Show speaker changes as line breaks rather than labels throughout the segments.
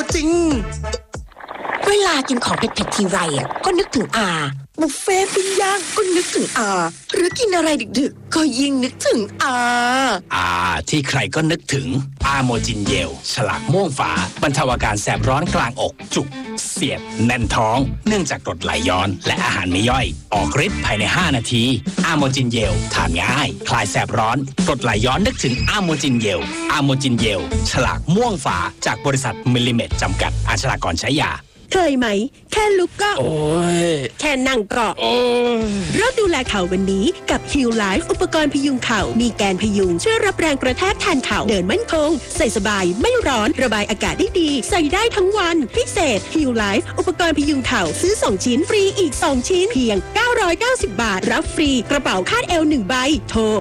จริงเวลากินของเผ็ดๆทีไรก็นึกถึงอาบุฟเฟ่ปิ้งย่างก็นึกถึงอาหรือกินอะไรดึกๆก็ยิ่งนึกถึงอา
ที่ใครก็นึกถึงอาโมจินเยลฉลากม่วงฝาบรรเทาอาการแสบร้อนกลางอกจุกเสียดแน่นท้องเนื่องจากกรดไหลย้อนและอาหารไม่ย่อยออกฤทธิ์ภายใน5นาทีอาโมจินเยลทานง่ายคลายแสบร้อนกรดไหลย้อนนึกถึงอาโมจินเยลอาโมจินเยลฉลากม่วงฝาจากบริษัทมิลลิเมตรจำกัดอ่านฉลากก่อนใช้ยา
เคยไหมแค่ลุกก็
โอ้ย
แค่นั่งก็
โอ้ย
เริ่มดูแลเข่าวันนี้กับ Heal Life อุปกรณ์พยุงเข่ามีแกนพยุงช่วยรับแรงกระแทกแทนเข่าเดินมั่นคงใส่สบายไม่ร้อนระบายอากาศได้ดีใส่ได้ทั้งวันพิเศษ Heal Life อุปกรณ์พยุงเข่าซื้อ2ชิ้นฟรีอีก2ชิ้นเพียง990 บาทรับฟรีกระเป๋าคาดเอว1ใบโทร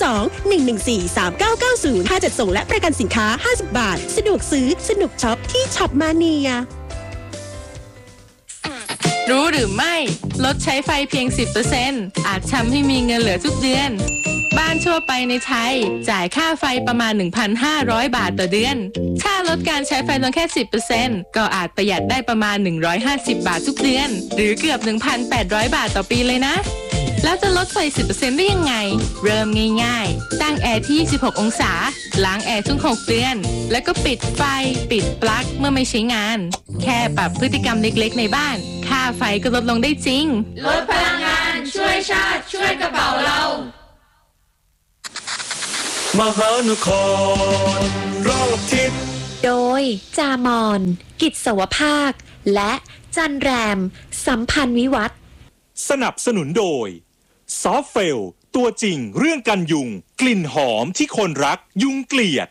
02-114-3990ค่าจัดส่งและประกันสินค้า50 บาทสะดวกซื้อสนุกช็อปที่ช็อปมาเนีย
รู้หรือไม่ลดใช้ไฟเพียง 10% อาจทำให้มีเงินเหลือทุกเดือนบ้านทั่วไปในไทยจ่ายค่าไฟประมาณ 1,500 บาทต่อเดือนถ้าลดการใช้ไฟลงแค่ 10% ก็อาจประหยัดได้ประมาณ150 บาททุกเดือนหรือเกือบ 1,800 บาทต่อปีเลยนะแล้วจะลดไฟ 10% ได้ยังไงเริ่มง่ายๆตั้งแอร์ที่26องศาล้างแอร์ทุก6เดือนแล้วก็ปิดไฟปิดปลั๊กเมื่อไม่ใช้งานแค่ปรับพฤติกรรมเล็กๆในบ้านค่าไฟก็ลดลงได้จริง
ลดพลังงานช่วยชาติช่วยกระเป๋าเรา
มหานครรอบทิศ
โดยจามอนกิจสวภาคและจันแรมสัมพันธ์วิวัฒน์
สนับสนุนโดยซอฟเฟลตัวจริงเรื่องกันยุงกลิ่นหอมที่คนรักยุงเกลียด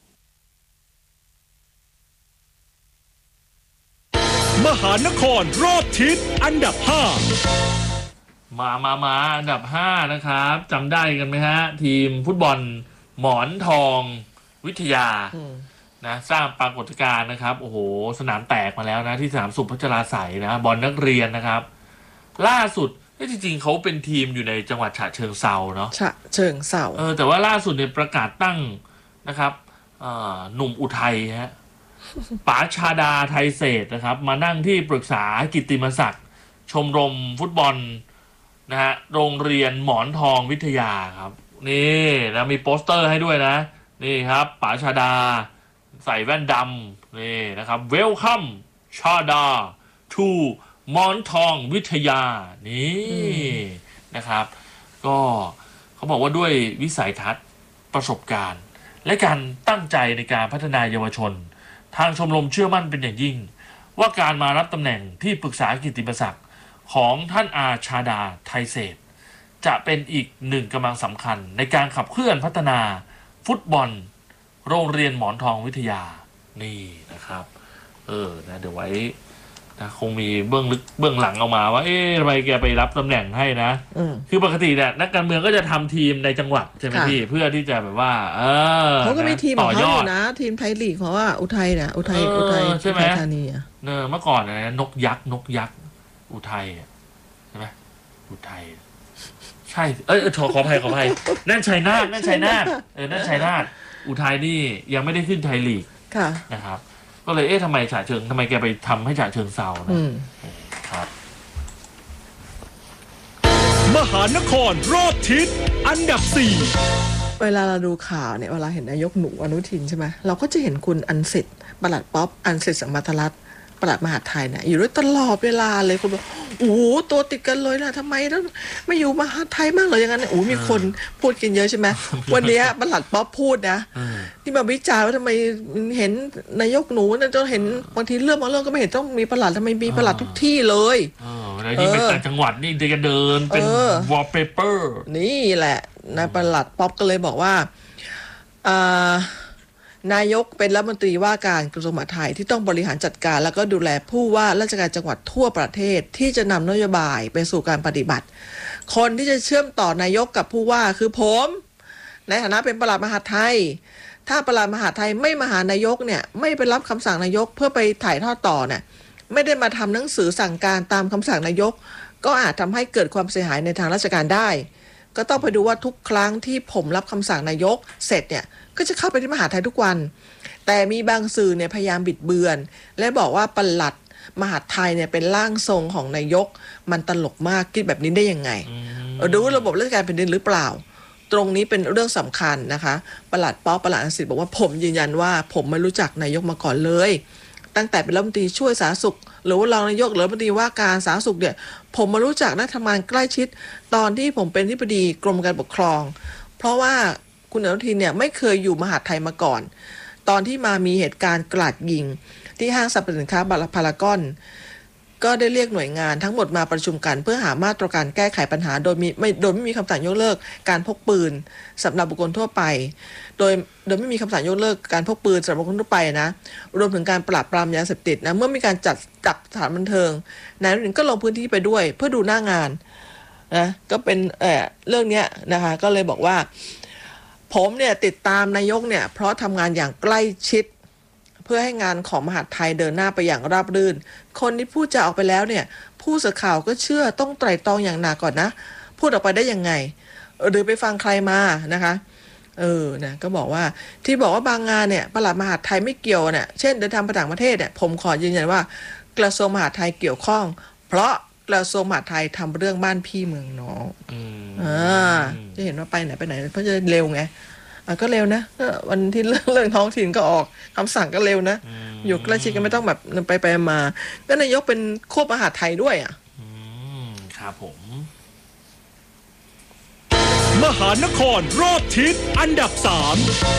มหานครรอบทิศอันดับ5
มาอันดับ5นะครับจำได้กันไหมฮะทีมฟุตบอลหมอนทองวิทยานะสร้างปรากฏการณ์นะครับโอ้โหสนามแตกมาแล้วนะที่สนามสุพัชราไสยนะบอลนักเรียนนะครับล่าสุดจริงๆเขาเป็นทีมอยู่ในจังหวัดฉะเชิงเทราเนาะ
ฉะเชิงเทรา
แต่ว่าล่าสุดเนี่ยประกาศตั้งนะครับหนุ่มอุทัยฮะป๋าชาดาไทยเศรษฐ์นะครับมานั่งที่ปรึกษากิตติมศักดิ์ชมรมฟุตบอลนะฮะโรงเรียนหมอนทองวิทยาครับนี่นะมีโปสเตอร์ให้ด้วยนะนี่ครับป๋าชาดาใส่แว่นดำนี่นะครับ Welcome ชาดา to หมอนทองวิทยานี่นะครับก็เขาบอกว่าด้วยวิสัยทัศน์ประสบการณ์และการตั้งใจในการพัฒนาเยาวชนทางชมรมเชื่อมั่นเป็นอย่างยิ่งว่าการมารับตำแหน่งที่ปรึกษากิตติมศักดิ์ของท่านอาชาดาไทยเศรษฐ์จะเป็นอีกหนึ่งกำลังสำคัญในการขับเคลื่อนพัฒนาฟุตบอลโรงเรียนหมอนทองวิทยานี่นะครับนะเดี๋ยวไว้นะคงมีเบื้องลึกเบื้องหลังออกมาว่าทำไมแกไปรับตำแหน่งให้นะคือปกติเนี่ยนักการเมืองก็จะทำทีมในจังหวัดใช่ไหมพี่เพื่อที่จะแบบว่า
เขาก็มีทีมของเขาอยู่นะทีมไทยลีกเพราะว่าอุทัยเนี่ยอุทัย
ใช่ไหม
ธานี
เมื่อก่อนนะนกยักษ์อุทัยใช่ไหมอุทัยใช่ขออภัยนั่นชัยนาทนั่นชัยนาทอุทัยนี่ยังไม่ได้ขึ้นไทยลีกนะครับก็เลยทำไมทำไมแกไปทำให้ฉะเชิงเทรานะครับ
มหานครรอบทิศอันดับ
4เวลาเราดูข่าวเนี่ยเวลาเห็นนายกหนูอนุทินใช่ไหมเราก็จะเห็นคุณอันสิทธิ์ปลัดป๊อปอันสิทธิ์สังมัทรัตน์ปลัดมหาดไทยเนี่ยอยู่ด้วยตลอดเวลาเลยคนบอกโอ้โหตัวติดกันเลยนะทำไมแล้วไม่อยู่มหาดไทยมากเลยอย่างนั้นโอ้มีคนพูดกันเยอะใช่ไหมวันนี้ปลัดป๊อปพูดนะที่มาวิจารณ์ว่าทำไมเห็นนายกหนูเนี่ยจะเห็นบางทีเรื่องบางเรื่องก็ไม่เห็นต้องมีปลัดทำไมมีปลัดทุกที่เลย
แล้วยิ่งเป็นต่างจังหวัดนี่จะเดินเป็นวอลเปเปอร์
นี่แหละนายปลัดป๊อปก็เลยบอกว่านายกเป็นรัฐมนตรีว่าการกระทรวงมหาดไทยที่ต้องบริหารจัดการแล้วก็ดูแลผู้ว่าราชการจังหวัดทั่วประเทศที่จะนำนโยบายไปสู่การปฏิบัติคนที่จะเชื่อมต่อนายกกับผู้ว่าคือผมในฐานะเป็นปลัดมหาดไทยถ้าปลัดมหาดไทยไม่มาหานายกเนี่ยไม่ไปรับคำสั่งนายกเพื่อไปถ่ายทอดต่อเนี่ยไม่ได้มาทำหนังสือสั่งการตามคำสั่งนายกก็อาจทำให้เกิดความเสียหายในทางราชการได้ก็ต้องไปดูว่าทุกครั้งที่ผมรับคำสั่งนายกเสร็จเนี่ยก็จะเข้าไปที่มหาดไทยทุกวันแต่มีบางสื่อเนี่ยพยายามบิดเบือนและบอกว่าปลัดมหาดไทยเนี่ยเป็นร่างทรงของนายกมันตลกมากคิดแบบนี้ได้ยังไงดูระบบราชการแผ่นดินหรือเปล่าตรงนี้เป็นเรื่องสำคัญนะคะปลัดอังสิตบอกว่าผมยืนยันว่าผมไม่รู้จักนายกมาก่อนเลยตั้งแต่เป็นรัฐมนตรีช่วยสาธารณสุขหรือว่ารองนายกหรือรัฐมนตรีว่าการสาธารณสุขเนี่ยผมมารู้จักนักทำงานใกล้ชิดตอนที่ผมเป็นอธิบดีกรมการปกครองเพราะว่าคุณอนุทินเนี่ยไม่เคยอยู่มหาดไทยมาก่อนตอนที่มามีเหตุการณ์กราดยิงที่ห้างสรรพสินค้าพารากอนก็ได้เรียกหน่วยงานทั้งหมดมาประชุมกันเพื่อหามาตรการแก้ไขปัญหาโดยไม่มีคำสั่งยกเลิกการพกปืนสำหรับบุคคลทั่วไปโดยไม่มีคำสั่งยกเลิกการพกปืนสำหรับบุคคลทั่วไปนะรวมถึงการปราบปรามยาเสพติดนะเมื่อมีการจับสถานบันเทิงนายอนุทินก็ลงพื้นที่ไปด้วยเพื่อดูหน้างานนะก็เป็นเรื่องนี้นะคะก็เลยบอกว่าผมเนี่ยติดตามนายกเนี่ยเพราะทำงานอย่างใกล้ชิดเพื่อให้งานของมหาดไทยเดินหน้าไปอย่างราบรื่นคนที่พูดจะออกไปแล้วเนี่ยผู้สื่อข่าวก็เชื่อต้องไตร่ตรองอย่างหนักก่อนนะพูดออกไปได้ยังไงหรือไปฟังใครมานะคะนะก็บอกว่าที่บอกว่าบางงานเนี่ยปลัดมหาดไทยไม่เกี่ยวเนี่ยเช่นเดินทางไปต่างประเทศเนี่ยผมขอยืนยันว่ากระทรวงมหาดไทยเกี่ยวข้องเพราะกระทรวงมหาดไทยทำเรื่องบ้านพี่เมืองน้องจะเห็นว่าไปไหนเพราะจะเร็วไงก็เร็วนะวันที่เรื่องท้องถิ่นก็ออกคำสั่งก็เร็วนะอยู่ใกล้ชิดกันไม่ต้องแบบไปมาก็นายกเป็นควบมหาดไทยด้วย
ครับผม
มหานครรอบทิศอันดับ3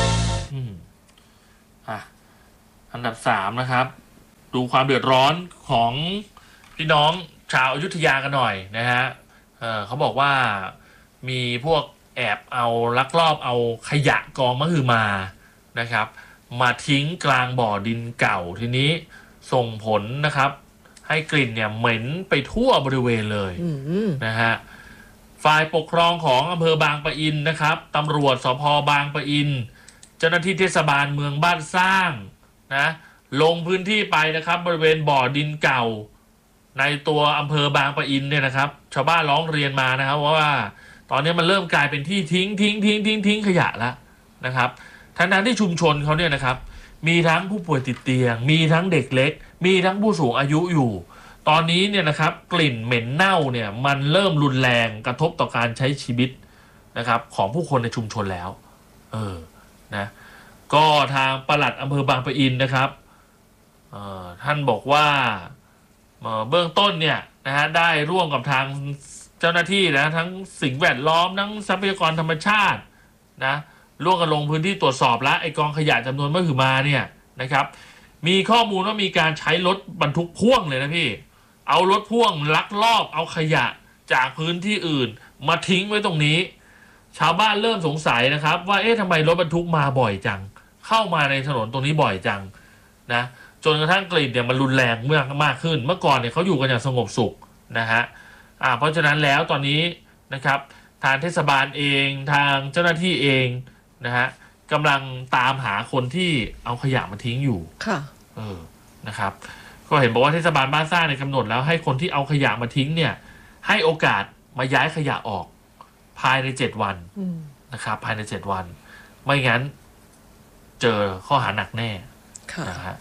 อันดับ3นะครับดูความเดือดร้อนของพี่น้องชาวอยุธยากันหน่อยนะฮะเขาบอกว่ามีพวกแอบเอาลักลอบเอาขยะกองมหึมานะครับมาทิ้งกลางบ่อดินเก่าทีนี้ส่งผลนะครับให้กลิ่นเนี่ยเหม็นไปทั่วบริเวณเลยนะฮะฝ่ายปกครองของอำเภอบางปะอินนะครับตำรวจสภ.บางปะอินเจ้าหน้าที่เทศบาลเมืองบ้านสร้างนะลงพื้นที่ไปนะครับบริเวณบ่อดินเก่าในตัวอำเภอบางปะอินเนี่ยนะครับชาวบ้านร้องเรียนมานะครับว่าตอนนี้มันเริ่มกลายเป็นที่ทิ้งขยะแล้วนะครับทั้งที่ชุมชนเขาเนี่ยนะครับมีทั้งผู้ป่วยติดเตียงมีทั้งเด็กเล็กมีทั้งผู้สูงอายุอยู่ตอนนี้เนี่ยนะครับกลิ่นเหม็นเน่าเนี่ยมันเริ่มรุนแรงกระทบต่อการใช้ชีวิตนะครับของผู้คนในชุมชนแล้วนะก็ทางปลัดอำเภอบางปะอินนะครับท่านบอกว่าเบื้องต้นเนี่ยนะฮะได้ร่วมกับทางเจ้าหน้าที่นะทั้งสิ่งแวดล้อมทั้งทรัพยากรธรรมชาตินะร่วมกันลงพื้นที่ตรวจสอบแล้วไอ้กองขยะจำนวนมหึมาเนี่ยนะครับมีข้อมูลว่ามีการใช้รถบรรทุกพ่วงเลยนะพี่เอารถพ่วงลักลอบเอาขยะจากพื้นที่อื่นมาทิ้งไว้ตรงนี้ชาวบ้านเริ่มสงสัยนะครับว่าทำไมรถบรรทุกมาบ่อยจังเข้ามาในถนนตรงนี้บ่อยจังนะจนกระทั่งกลิ่นเนี่ยมันรุนแรงมากขึ้นเมื่อก่อนเนี่ยเขาอยู่กันอย่างสงบสุขนะฮะเพราะฉะนั้นแล้วตอนนี้นะครับทางเทศบาลเองทางเจ้าหน้าที่เองนะฮะกำลังตามหาคนที่เอาขยะมาทิ้งอยู่
ค่ะ
นะครับก็เห็นบอกว่าเทศบาลบ้านสร้างเนี่ยกำหนดแล้วให้คนที่เอาขยะมาทิ้งเนี่ยให้โอกาสมาย้ายขยะออกภายใน7 วันนะครับภายใน7 วันไม่งั้นเจอข้อหาหนักแน่นะฮะ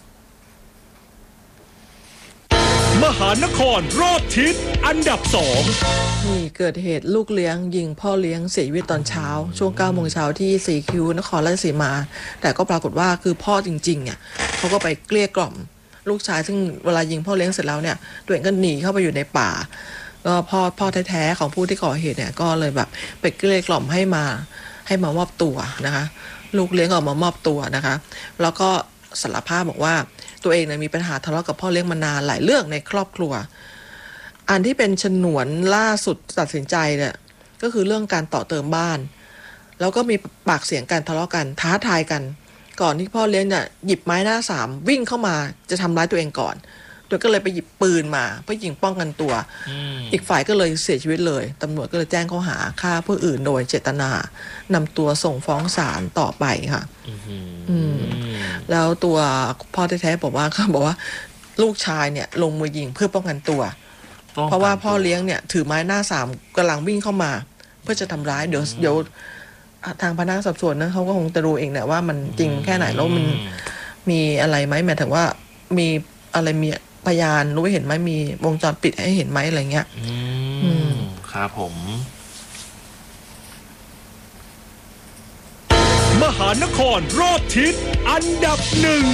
มหานครรอบทิศอันดับ2
นี่เกิดเหตุลูกเลี้ยงยิงพ่อเลี้ยงเสียชีวิตตอนเช้าช่วง 9 โมงเช้าที่ 4 คิวนครราชสีมาแต่ก็ปรากฏว่าคือพ่อจริงๆเนี่ยเขาก็ไปเกลี้ยกล่อมลูกชายซึ่งเวลายิงพ่อเลี้ยงเสร็จแล้วเนี่ยตัวเองก็หนีเข้าไปอยู่ในป่าก็พ่อแท้ๆของผู้ที่ก่อเหตุเนี่ยก็เลยแบบไปเกลี้ยกล่อมให้มามอบตัวนะคะลูกเลี้ยงออกมามอบตัวนะคะแล้วก็สารภาพบอกว่าตัวเองเนี่ยมีปัญหาทะเลาะกับพ่อเลี้ยงมานานหลายเรื่องในครอบครัวอันที่เป็นฉนวนล่าสุดตัดสินใจเนี่ยก็คือเรื่องการต่อเติมบ้านแล้วก็มีปากเสียงกันทะเลาะกันท้าทายกันก่อนที่พ่อเลี้ยงเนี่ยหยิบไม้หน้าสามวิ่งเข้ามาจะทำร้ายตัวเองก่อนตัวก็เลยไปหยิบปืนมาเพื่อยิงป้องกันตัวอีกฝ่ายก็เลยเสียชีวิตเลยตำรวจก็เลยแจ้งข้อหาฆ่าผู้อื่นโดยเจตนานำตัวส่งฟ้องศาลต่อไปค่ะแล้วตัวพ่อแท้ๆบอกว่าลูกชายเนี่ยลงมือยิงเพื่อป้องกันตัวเพราะว่าพ่อเลี้ยงเนี่ยถือไม้หน้าสามกำลังวิ่งเข้ามาเพื่อจะทำร้ายเดี๋ยวทางพนักงานสอบสวนนะเขาก็คงจะรู้เองแหละว่ามันจริงแค่ไหนแล้วมีอะไรไหมหมายถึงว่ามีอะไรมีพยานรู้เห็นไหมมีวงจรปิดให้เห็นไหมอะไรเงี้ย
ครับผม
มหานครรอบทิศอันดับหนึ่ง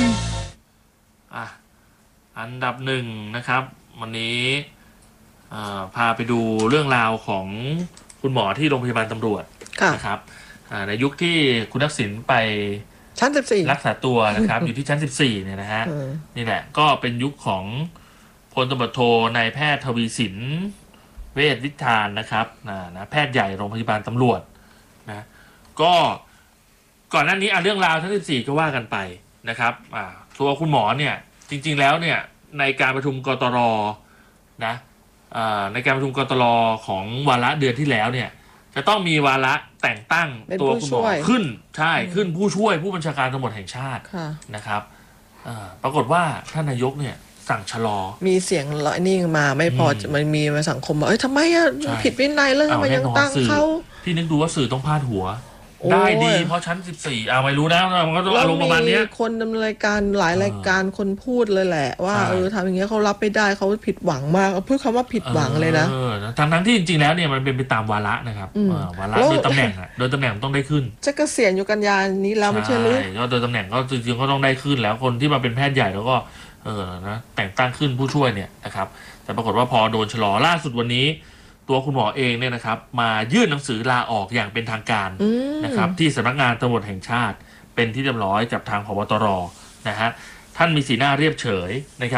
อันดับหนึ่งนะครับวันนี้พาไปดูเรื่องราวของคุณหมอที่โรงพยาบาลตำรวจนะครับในยุคที่คุณทักษิณไป
ชั้น14
รักษาตัวนะครับ อยู่ที่ชั้น14เนี่ยนะฮะนี่แหละก็เป็นยุคของพลตำรวจโทนายแพทย์ทวีสินเวชวิธานนะครับนะแพทย์ใหญ่โรงพยาบาลตำรวจนะก็ก่อนหน้านี้เรื่องราวชั้น14ก็ว่ากันไปนะครับตัวคุณหมอเนี่ยจริงๆแล้วเนี่ยในการประชุมกตรนะในการประชุมกตรของวาระเดือนที่แล้วเนี่ยจะต้องมีวาระแต่งตั้งตัวคุณหมอขึ้นขึ้นผู้ช่วยผู้บัญชาการตำรวจแห่งชาตินะครับปรากฏว่าท่านนายกเนี่ยสั่งชะลอ
มีเสียงลอยนิ่งมาไม่พอมันมีมาสังคมว่าทำไมผิดวินัยแล้วทำไมยังตั้งเขา
พี่นึกดูว่าสื่อต้องพาดหัวได้ดีเพราะชั้น14ไม่รู้นะมันก็ต้องอารมณ์ประมาณนี้
คนดำเนินรายการหลายรายการคนพูดเลยแหละว่าทำอย่างเงี้ยเขารับไม่ได้เขาผิดหวังมากพูดคำว่าผิดหวังเลยนะ
ทั้งที่จริงๆแล้วเนี่ยมันเป็นไปตามวาระนะครับวาระโดยตำแหน่งโดยตำแหน่งต้องได้ขึ้น
จะเกษียณอยู่กันยานี้แล้วไม่ใช่หรือ
ก็โดยตำแหน่งก็จริงๆก็ต้องได้ขึ้นแล้วคนที่มาเป็นแพทย์ใหญ่แล้วก็นะแต่งตั้งขึ้นผู้ช่วยเนี่ยนะครับแต่ปรากฏว่าพอโดนชะลอล่าสุดวันนี้ตัวคุณหมอเองเนี่ยนะครับมายื่นหนังสือลาออกอย่างเป็นทางการนะครับที่สำนักงานตำรวจแห่งชาติเป็นที่เรียบร้อยจากทางผบ.ตร.นะฮะท่านมีสีหน้าเรียบเฉยนะครับ